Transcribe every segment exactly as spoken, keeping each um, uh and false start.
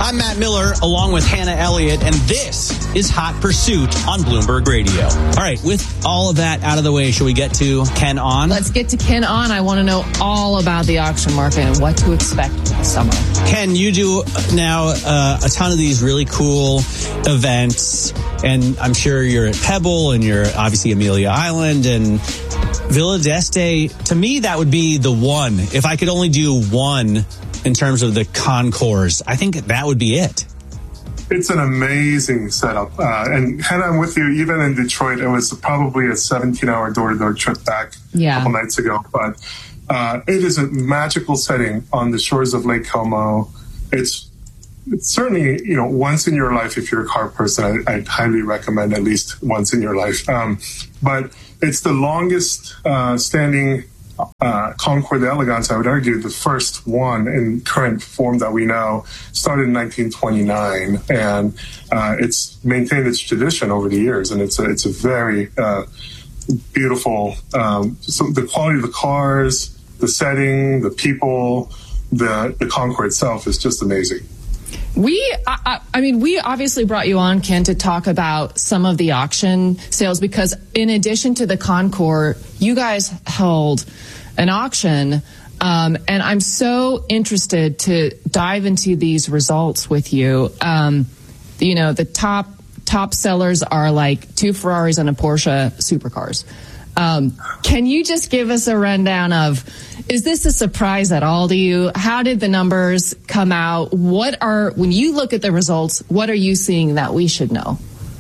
I'm Matt Miller, along with Hannah Elliott, and this is Hot Pursuit on Bloomberg Radio. All right, with all of that out of the way, shall we get to Ken On? Let's get to Ken On. I want to know all about the auction market and what to expect this summer. Ken, you do now uh, a ton of these really cool events, and I'm sure you're at Pebble, and you're obviously Amelia Island, and Villa d'Este. To me, that would be the one. If I could only do one in terms of the concourse, I think that would be it. It's an amazing setup. Uh, and Hannah, I'm with you. Even in Detroit, it was probably a seventeen-hour door-to-door trip back yeah. a couple nights ago. But uh, it is a magical setting on the shores of Lake Como. It's It's certainly, you know, once in your life, if you're a car person, I, I'd highly recommend at least once in your life. Um, but it's the longest uh, standing uh, Concours d'Elegance, I would argue, the first one in current form that we know, started in nineteen twenty-nine. And uh, it's maintained its tradition over the years. And it's a, it's a very uh, beautiful, um, so the quality of the cars, the setting, the people, the, the Concours itself is just amazing. We, I, I mean, we obviously brought you on, Ken, to talk about some of the auction sales because in addition to the Concours, you guys held an auction. Um, and I'm so interested to dive into these results with you. Um, you know, the top, top sellers are like two Ferraris and a Porsche supercars. Um, can you just give us a rundown of, is this a surprise at all to you? How did the numbers come out? What are, when you look at the results, what are you seeing that we should know?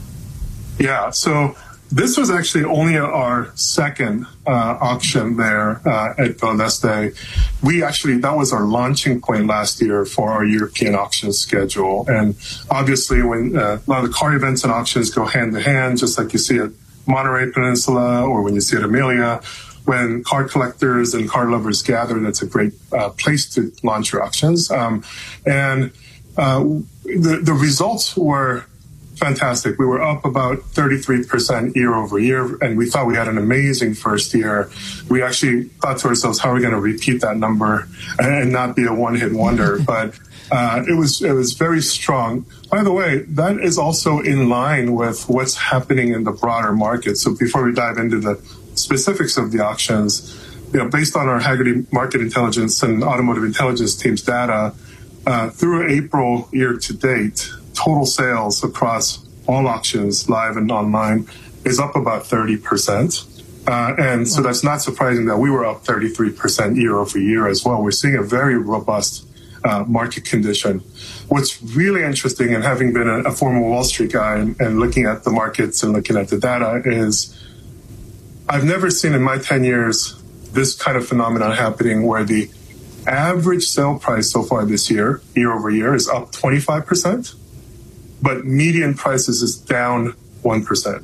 Yeah, so this was actually only our second uh, auction there uh, at Villa d'Este. We actually, that was our launching point last year for our European auction schedule. And obviously, when uh, a lot of the car events and auctions go hand in hand, just like you see at Monterey Peninsula or when you see at Amelia, when car collectors and car lovers gather, that's a great uh, place to launch your auctions. Um, and uh, the, the results were fantastic. We were up about thirty-three percent year over year, and we thought we had an amazing first year. We actually thought to ourselves, how are we going to repeat that number and not be a one-hit wonder? But Uh, it was it was very strong. By the way, that is also in line with what's happening in the broader market. So before we dive into the specifics of the auctions, you know, based on our Hagerty Market Intelligence and Automotive Intelligence team's data, uh, through April year to date, total sales across all auctions, live and online, is up about thirty percent. Uh, and so that's not surprising that we were up thirty-three percent year over year as well. We're seeing a very robust Uh, market condition. What's really interesting, and having been a, a former Wall Street guy and, and looking at the markets and looking at the data, is I've never seen in my ten years this kind of phenomenon happening where the average sale price so far this year, year over year, is up twenty-five percent, but median prices is down one percent.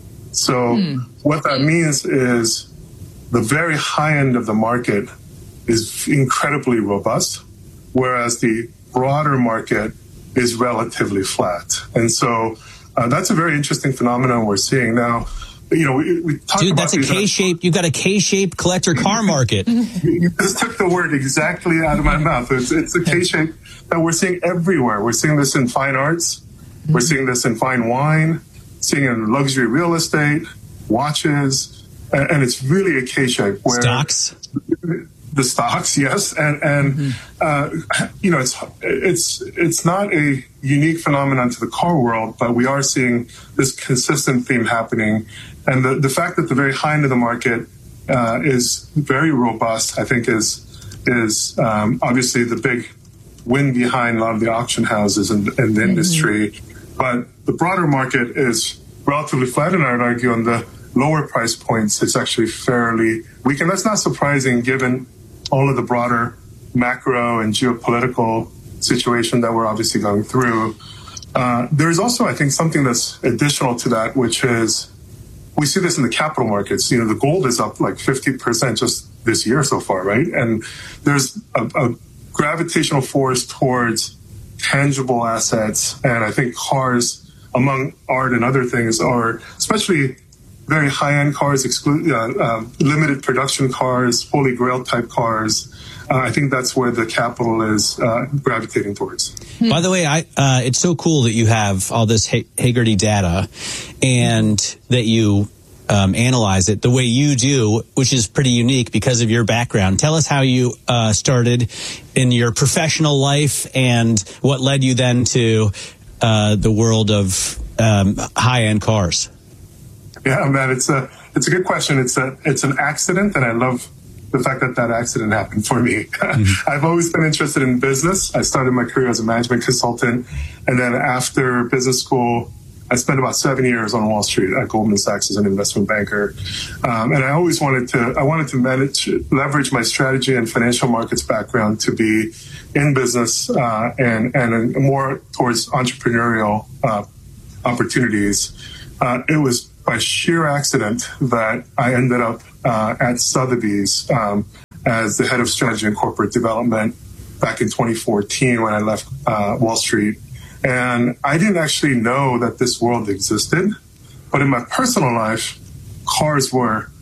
So mm. what that means is the very high end of the market is incredibly robust, whereas the broader market is relatively flat. And so uh, that's a very interesting phenomenon we're seeing. Now, you know, we, we talk Dude, about that's a K-shaped, you've got a K-shaped collector car market. You just took the word exactly out of my mouth. It's, it's a K-shape that we're seeing everywhere. We're seeing this in fine arts. We're seeing this in fine wine, seeing it in luxury real estate, watches, and, and it's really a K-shape. Where Stocks? The stocks, yes, and and mm-hmm. uh, you know it's it's it's not a unique phenomenon to the car world, but we are seeing this consistent theme happening, and the the fact that the very high end of the market uh, is very robust, I think, is is um, obviously the big win behind a lot of the auction houses and, and the mm-hmm. industry, but the broader market is relatively flat, and I would argue on the lower price points, it's actually fairly weak, and that's not surprising given all of the broader macro and geopolitical situation that we're obviously going through. Uh, there's also, I think, something that's additional to that, which is we see this in the capital markets. You know, the gold is up like fifty percent just this year so far, right? And there's a, a gravitational force towards tangible assets, and I think cars, among art and other things, are especially very high-end cars, exclu- uh, uh, limited production cars, holy grail type cars. Uh, I think that's where the capital is uh, gravitating towards. By the way, I uh, it's so cool that you have all this ha- Hagerty data and that you um, analyze it the way you do, which is pretty unique because of your background. Tell us how you uh, started in your professional life and what led you then to uh, the world of um, high-end cars. Yeah, man, it's a it's a good question. It's a it's an accident, and I love the fact that that accident happened for me. Mm-hmm. I've always been interested in business. I started my career as a management consultant, and then after business school, I spent about seven years on Wall Street at Goldman Sachs as an investment banker. Um, and I always wanted to I wanted to manage leverage my strategy and financial markets background to be in business uh, and and more towards entrepreneurial uh, opportunities. Uh, it was by sheer accident that I ended up uh, at Sotheby's um, as the head of strategy and corporate development back in twenty fourteen when I left uh, Wall Street. And I didn't actually know that this world existed. But in my personal life, cars were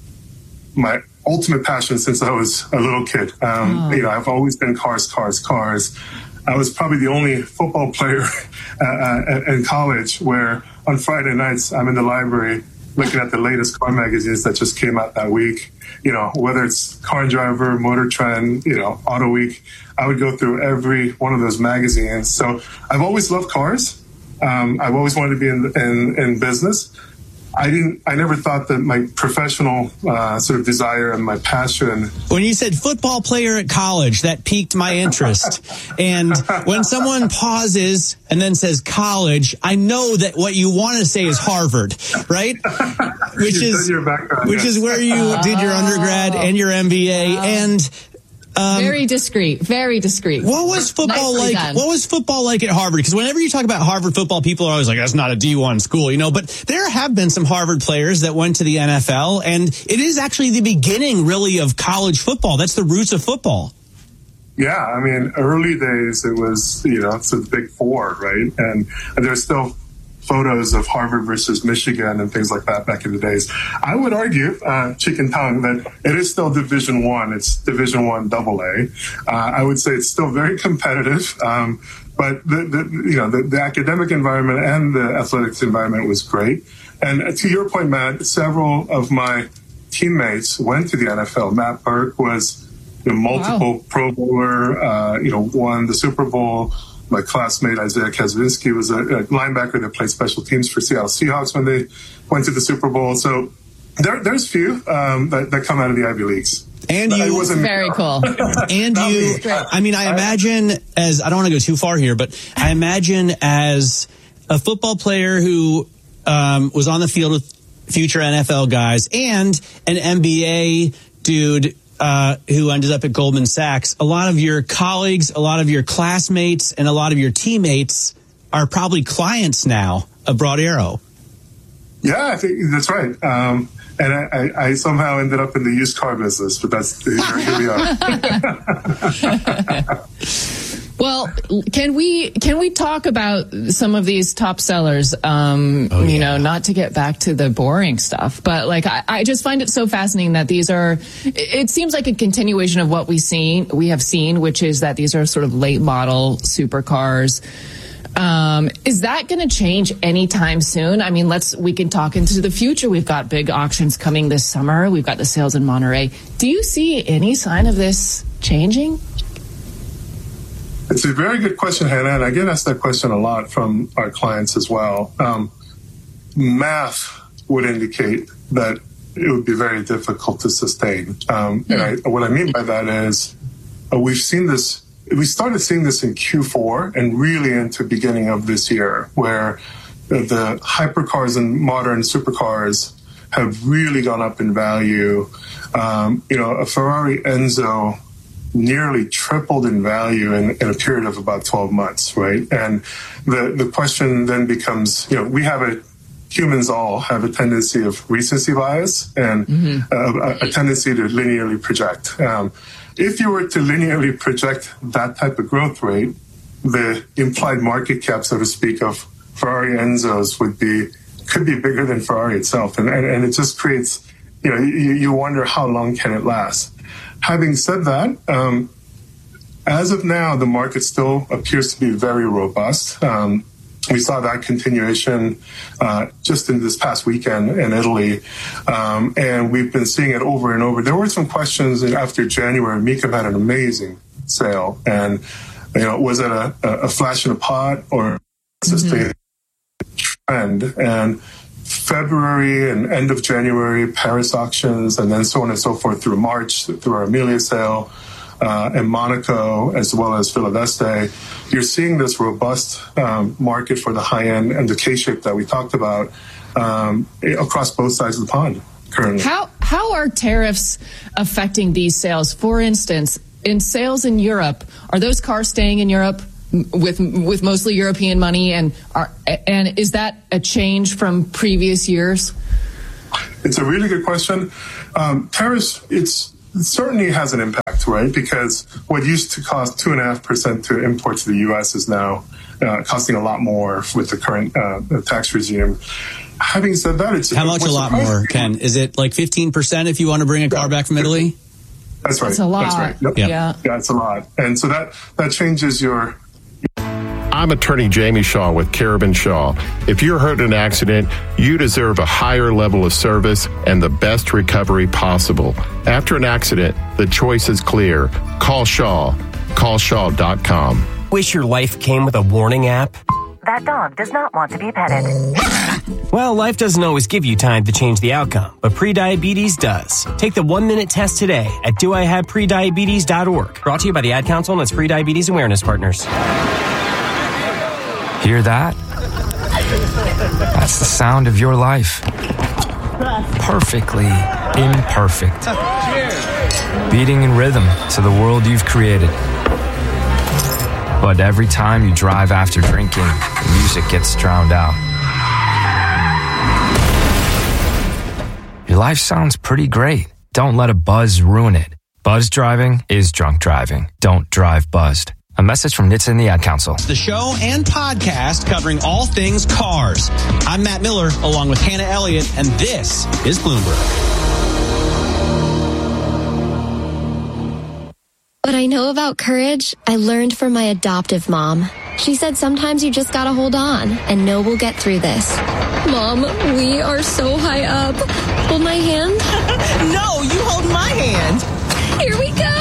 my ultimate passion since I was a little kid. Um, oh. You know, I've always been cars, cars, cars. I was probably the only football player uh, in college where on Friday nights I'm in the library looking at the latest car magazines that just came out that week. You know, whether it's Car and Driver, Motor Trend, you know, Auto Week, I would go through every one of those magazines. So I've always loved cars. Um, I've always wanted to be in, in, in business. I didn't. I never thought that my professional uh, sort of desire and my passion. When you said football player at college, that piqued my interest. And when someone pauses and then says college, I know that what you want to say is Harvard, right? Which is your background, which yes. is where you oh. did your undergrad and your M B A. Wow. And Um, very discreet, very discreet. What was football Nicely like? done. What was football like at Harvard? Because whenever you talk about Harvard football, people are always like, that's not a D one school, you know, but there have been some Harvard players that went to the N F L, and it is actually the beginning, really, of college football. That's the roots of football. Yeah, I mean, early days, it was, you know, it's the big four, right? And, and there's still photos of Harvard versus Michigan and things like that back in the days. I would argue, uh, chicken tongue, that it is still Division One. It's Division One Double A. Uh, I would say it's still very competitive, um, but the, the you know the, the academic environment and the athletics environment was great. And to your point, Matt, several of my teammates went to the N F L. Matt Burke was a multiple wow. Pro Bowler, uh, you know, won the Super Bowl. My classmate, Isaiah Kazminski, was a, a linebacker that played special teams for Seattle Seahawks when they went to the Super Bowl. So there, there's few um, that, that come out of the Ivy Leagues. And you, wasn't very cool. And you, I mean, I imagine as, I don't want to go too far here, but I imagine as a football player who um, was on the field with future N F L guys and an M B A dude Uh, who ended up at Goldman Sachs, a lot of your colleagues, a lot of your classmates, and a lot of your teammates are probably clients now of Broad Arrow. Yeah, I think that's right. Um, and I, I, I somehow ended up in the used car business, but that's here, here we are. Well, can we can we talk about some of these top sellers? Um, oh, yeah. You know, not to get back to the boring stuff, but like I, I just find it so fascinating that these are. It seems like a continuation of what we seen we have seen, which is that these are sort of late model supercars. Um, is that going to change anytime soon? I mean, let's we can talk into the future. We've got big auctions coming this summer. We've got the sales in Monterey. Do you see any sign of this changing? It's a very good question, Hannah, and I get asked that question a lot from our clients as well. Um, math would indicate that it would be very difficult to sustain. Um, mm. And I, what I mean by that is uh, we've seen this, we started seeing this in Q four and really into beginning of this year, where the, the hypercars and modern supercars have really gone up in value. Um, you know, a Ferrari Enzo nearly tripled in value in, in a period of about twelve months, right? And the, the question then becomes, you know, we have a, humans all have a tendency of recency bias and mm-hmm. a, a tendency to linearly project. Um, if you were to linearly project that type of growth rate, the implied market cap, so to speak, of Ferrari Enzos would be could be bigger than Ferrari itself. And, and, and it just creates, you know, you, you wonder how long can it last. Having said that, um, as of now, the market still appears to be very robust. Um, we saw that continuation uh, just in this past weekend in Italy, um, and we've been seeing it over and over. There were some questions after January. Mecum had an amazing sale, and you know, was it a, a flash in a pot or a sustained mm-hmm. trend? And February and end of January, Paris auctions, and then so on and so forth through March, through our Amelia sale, uh, in Monaco, as well as Villa d'Este. You're seeing this robust um, market for the high end and the K-shape that we talked about um, across both sides of the pond currently. How how are tariffs affecting these sales? For instance, in sales in Europe, are those cars staying in Europe with with mostly European money, and are and is that a change from previous years? It's a really good question. Um, tariffs, it's it certainly has an impact, right? Because what used to cost two and a half percent to import to the U S is now uh, costing a lot more with the current uh, tax regime. Having said that, it's how much a lot more, Ken? Is it like fifteen percent if you want to bring a car back from Italy? That's right. That's a lot. That's right. Yep. Yeah. yeah, yeah, it's a lot, and so that that changes your. I'm attorney Jamie Shaw with Carabin Shaw. If you're hurt in an accident, you deserve a higher level of service and the best recovery possible. After an accident, the choice is clear. Call Shaw. Call shaw dot com. Wish your life came with a warning app? That dog does not want to be petted. Well, life doesn't always give you time to change the outcome, but prediabetes does. Take the one-minute test today at do I have prediabetes dot org. Brought to you by the Ad Council and its Prediabetes Awareness Partners. Hear that? That's the sound of your life. Perfectly imperfect. Beating in rhythm to the world you've created. But every time you drive after drinking, the music gets drowned out. Your life sounds pretty great. Don't let a buzz ruin it. Buzz driving is drunk driving. Don't drive buzzed. A message from N H T S A and the Ad Council. The show and podcast covering all things cars. I'm Matt Miller, along with Hannah Elliott, and this is Bloomberg. What I know about courage, I learned from my adoptive mom. She said sometimes you just gotta hold on and know we'll get through this. Mom, we are so high up. Hold my hand. No, you hold my hand. Here we go.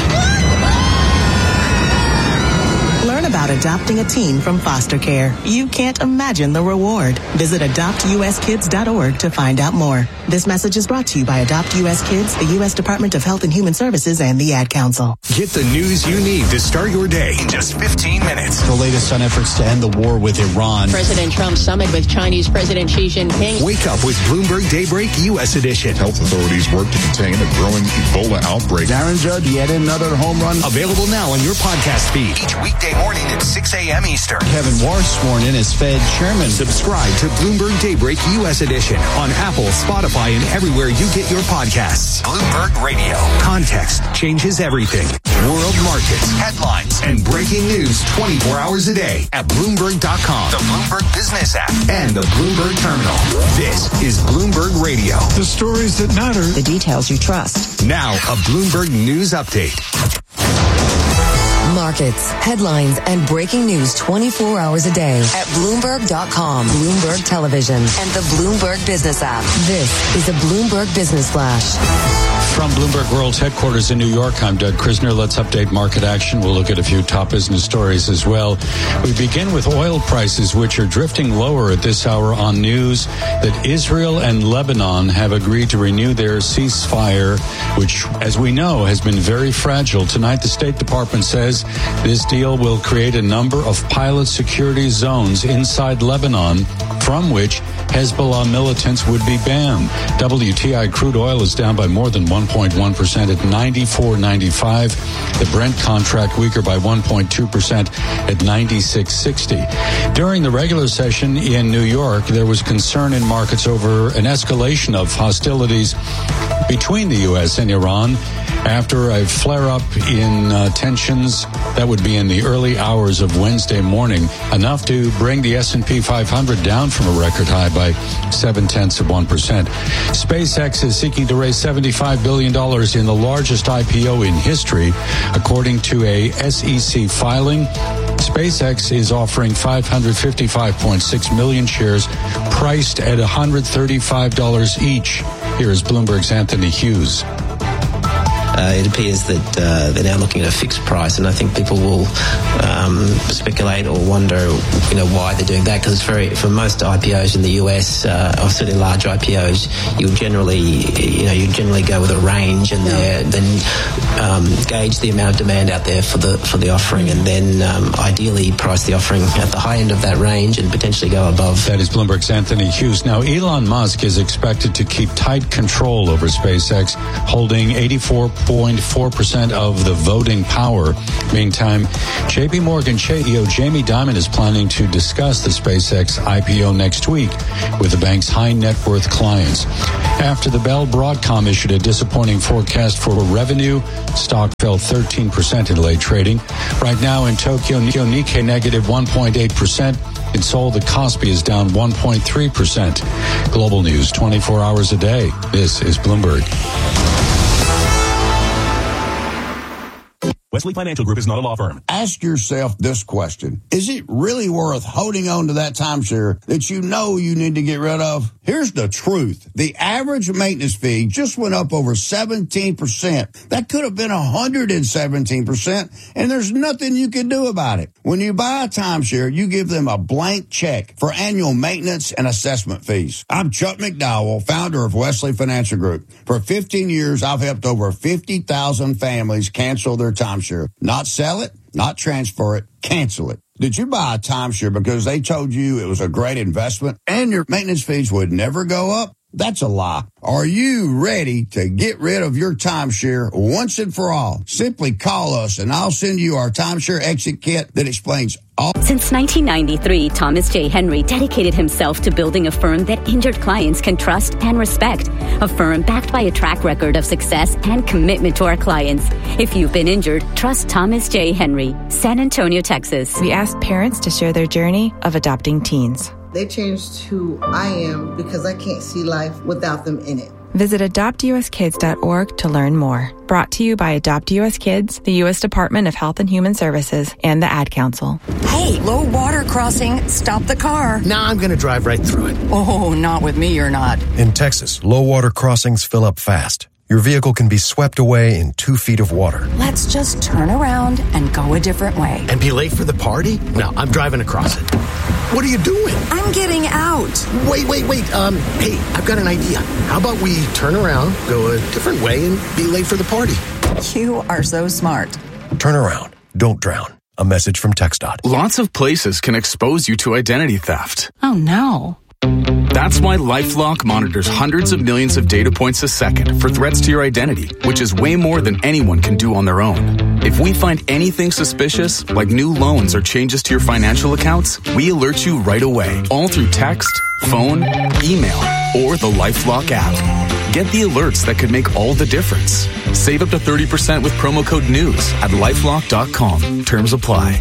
Learn about adopting a teen from foster care. You can't imagine the reward. Visit adopt u s kids dot org to find out more. This message is brought to you by Adopt U S Kids, the U S Department of Health and Human Services, and the Ad Council. Get the news you need to start your day in just fifteen minutes. The latest on efforts to end the war with Iran. President Trump's summit with Chinese President Xi Jinping. Wake up with Bloomberg Daybreak U S Edition. Health authorities work to contain a growing Ebola outbreak. Darren Judge, yet another home run. Available now on your podcast feed. Each weekday morning at six a.m. Eastern. Kevin Warsh sworn in as Fed chairman. Subscribe to Bloomberg Daybreak U S Edition on Apple, Spotify, and everywhere you get your podcasts. Bloomberg Radio. Context changes everything. World markets, headlines, and breaking news twenty-four hours a day at Bloomberg dot com, the Bloomberg Business app, and the Bloomberg Terminal. This is Bloomberg Radio. The stories that matter. The details you trust. Now, a Bloomberg News Update. Markets, headlines, and breaking news twenty-four hours a day at Bloomberg dot com, Bloomberg Television, and the Bloomberg Business app. This is a Bloomberg Business Flash. From Bloomberg World's headquarters in New York, I'm Doug Krisner. Let's update market action. We'll look at a few top business stories as well. We begin with oil prices, which are drifting lower at this hour on news that Israel and Lebanon have agreed to renew their ceasefire, which, as we know, has been very fragile. Tonight, the State Department says this deal will create a number of pilot security zones inside Lebanon from which Hezbollah militants would be banned. W T I crude oil is down by more than one point one percent at ninety-four ninety-five. The Brent contract weaker by one point two percent at ninety-six sixty. During the regular session in New York, there was concern in markets over an escalation of hostilities between the U S and Iran. After a flare-up in uh, tensions, that would be in the early hours of Wednesday morning, enough to bring the S and P five hundred down from a record high by seven-tenths of one percent. SpaceX is seeking to raise seventy-five billion dollars in the largest I P O in history, according to a S E C filing. SpaceX is offering five hundred fifty-five point six million shares, priced at one hundred thirty-five dollars each. Here is Bloomberg's Anthony Hughes. Uh, it appears that uh, they're now looking at a fixed price, and I think people will um, speculate or wonder, you know, why they're doing that. Because it's very, for most I P Os in the U S, uh, or certainly large I P Os, you generally, you know, you generally go with a range, and yeah. then um, gauge the amount of demand out there for the for the offering, and then um, ideally price the offering at the high end of that range and potentially go above. That is Bloomberg's Anthony Hughes. Now, Elon Musk is expected to keep tight control over SpaceX, holding eighty-four point four percent of the voting power. Meantime, J P Morgan Chase C E O Jamie Dimon is planning to discuss the SpaceX I P O next week with the bank's high net worth clients. After the bell, Broadcom issued a disappointing forecast for revenue. Stock fell thirteen percent in late trading. Right now in Tokyo, Nikkei negative one point eight percent. In Seoul, the Kospi is down one point three percent. Global news twenty-four hours a day. This is Bloomberg. Wesley Financial Group is not a law firm. Ask yourself this question. Is it really worth holding on to that timeshare that you know you need to get rid of? Here's the truth. The average maintenance fee just went up over seventeen percent. That could have been one hundred seventeen percent, and there's nothing you can do about it. When you buy a timeshare, you give them a blank check for annual maintenance and assessment fees. I'm Chuck McDowell, founder of Wesley Financial Group. For fifteen years, I've helped over fifty thousand families cancel their timeshare. Not sell it, not transfer it, cancel it. Did you buy a timeshare because they told you it was a great investment and your maintenance fees would never go up? That's a lie. Are you ready to get rid of your timeshare once and for all? Simply call us and I'll send you our timeshare exit kit that explains all. Since nineteen ninety-three, Thomas J. Henry dedicated himself to building a firm that injured clients can trust and respect. A firm backed by a track record of success and commitment to our clients. If you've been injured, trust Thomas J. Henry, San Antonio, Texas. We asked parents to share their journey of adopting teens. They changed who I am because I can't see life without them in it. Visit adopt u s kids dot org to learn more. Brought to you by Adopt U S Kids, the U S Department of Health and Human Services, and the Ad Council. Hey, low water crossing. Stop the car. Nah, I'm going to drive right through it. Oh, not with me, you're not. In Texas, low water crossings fill up fast. Your vehicle can be swept away in two feet of water. Let's just turn around and go a different way. And be late for the party? No, I'm driving across it. What are you doing? I'm getting out. Wait, wait, wait. Um, hey, I've got an idea. How about we turn around, go a different way, and be late for the party? You are so smart. Turn around. Don't drown. A message from TxDOT. Lots of places can expose you to identity theft. Oh, no. That's why LifeLock monitors hundreds of millions of data points a second for threats to your identity, which is way more than anyone can do on their own. If we find anything suspicious, like new loans or changes to your financial accounts, we alert you right away, all through text, phone, email, or the LifeLock app. Get the alerts that could make all the difference. Save up to thirty percent with promo code NEWS at lifelock dot com. Terms apply.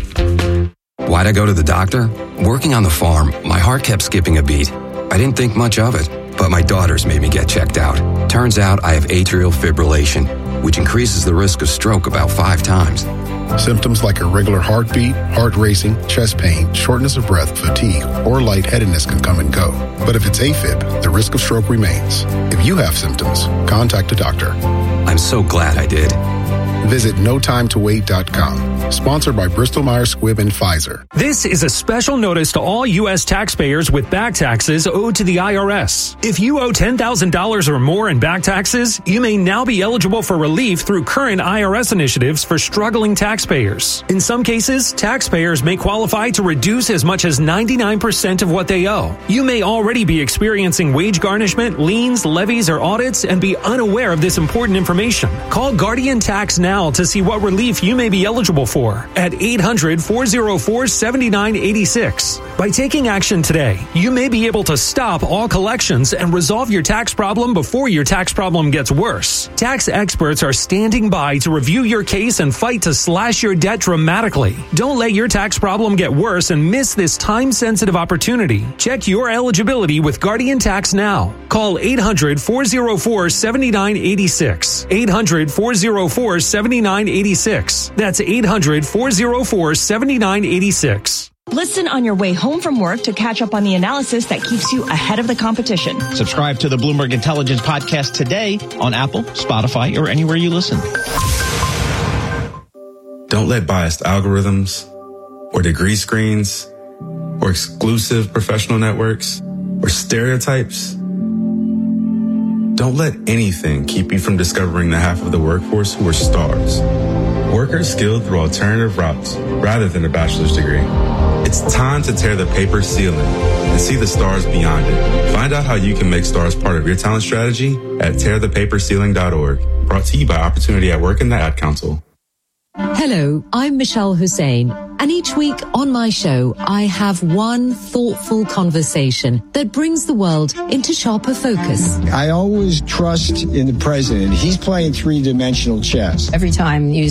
Why'd I go to the doctor? Working on the farm, my heart kept skipping a beat. I didn't think much of it, but my daughters made me get checked out. Turns out I have atrial fibrillation, which increases the risk of stroke about five times. Symptoms like irregular heartbeat, heart racing, chest pain, shortness of breath, fatigue, or lightheadedness can come and go. But if it's AFib, the risk of stroke remains. If you have symptoms, contact a doctor. I'm so glad I did. Visit no time to wait dot com. Sponsored by Bristol Myers Squibb and Pfizer. This is a special notice to all U S taxpayers with back taxes owed to the I R S. If you owe ten thousand dollars or more in back taxes, you may now be eligible for relief through current I R S initiatives for struggling taxpayers. In some cases, taxpayers may qualify to reduce as much as ninety-nine percent of what they owe. You may already be experiencing wage garnishment, liens, levies, or audits and be unaware of this important information. Call Guardian Tax now to see what relief you may be eligible for at eight hundred, four oh four, seven nine eight six. By taking action today, you may be able to stop all collections and resolve your tax problem before your tax problem gets worse. Tax experts are standing by to review your case and fight to slash your debt dramatically. Don't let your tax problem get worse and miss this time-sensitive opportunity. Check your eligibility with Guardian Tax now. Call eight hundred, four oh four, seven nine eight six. eight hundred, four oh four, seven nine eight six. That's eight hundred, four oh four, seven nine eight six. Listen on your way home from work to catch up on the analysis that keeps you ahead of the competition. Subscribe to the Bloomberg Intelligence Podcast today on Apple, Spotify, or anywhere you listen. Don't let biased algorithms or degree screens or exclusive professional networks or stereotypes. Don't let anything keep you from discovering the half of the workforce who are stars. Workers skilled through alternative routes rather than a bachelor's degree. It's time to tear the paper ceiling and see the stars beyond it. Find out how you can make stars part of your talent strategy at tear the paper ceiling dot org. Brought to you by Opportunity at Work and the Ad Council. Hello, I'm Michelle Hussein, and each week on my show, I have one thoughtful conversation that brings the world into sharper focus. I always trust in the president. He's playing three-dimensional chess. Every time you